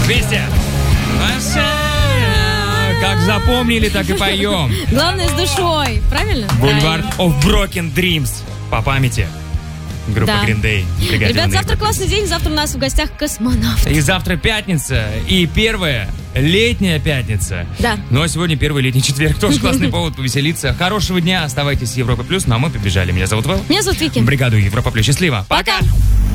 Вместе. Как запомнили, так и поем. Главное, с душой. Правильно? Boulevard of Broken Dreams. По памяти. Группа Green Day. Ребят, завтра классный день. Завтра у нас в гостях космонавт. И завтра пятница. И первая летняя пятница. Да. Ну а сегодня первый летний четверг. Тоже классный повод повеселиться. Хорошего дня. Оставайтесь с Европой Плюс. Ну а мы побежали. Меня зовут Вэл. Меня зовут Вики. Бригаду Европа Плюс. Счастливо. Пока.